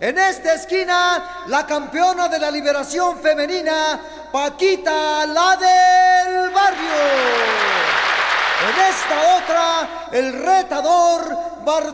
En esta esquina, la campeona de la liberación femenina, Paquita, la del barrio. En esta otra, el retador